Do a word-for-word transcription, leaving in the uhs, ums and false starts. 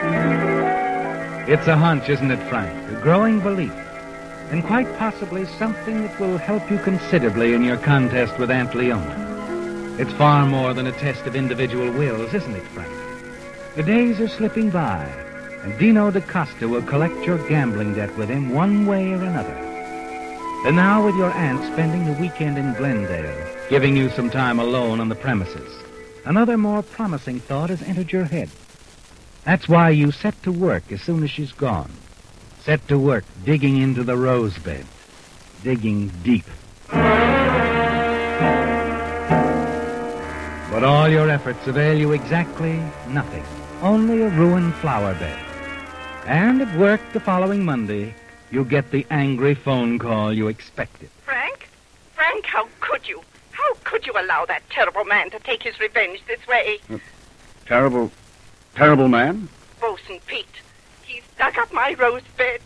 It's a hunch, isn't it, Frank? A growing belief. And quite possibly something that will help you considerably in your contest with Aunt Leona. It's far more than a test of individual wills, isn't it, Frank? The days are slipping by, and Dino DaCosta will collect your gambling debt with him one way or another. And now, with your aunt spending the weekend in Glendale, giving you some time alone on the premises, another more promising thought has entered your head. That's why you set to work as soon as she's gone. Set to work digging into the rose bed. Digging deep. But all your efforts avail you exactly nothing. Only a ruined flower bed. And at work the following Monday, you get the angry phone call you expected. Frank? Frank, how could you? How could you allow that terrible man to take his revenge this way? Uh, terrible... terrible man? Bosun Pete. He's dug up my rose bed.